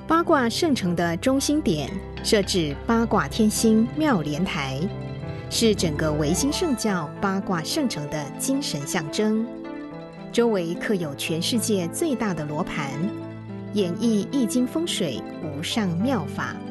八卦圣城的中心点设置八卦天星妙莲台，是整个维新圣教八卦圣城的精神象征。周围刻有全世界最大的罗盘，演绎易经风水无上妙法。